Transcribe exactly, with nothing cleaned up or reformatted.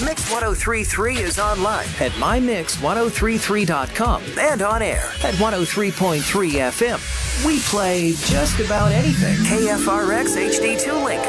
Mix ten thirty-three is online at my mix ten thirty-three dot com and on air at one oh three point three F M. We play just about anything. K F R X H D two Lincoln.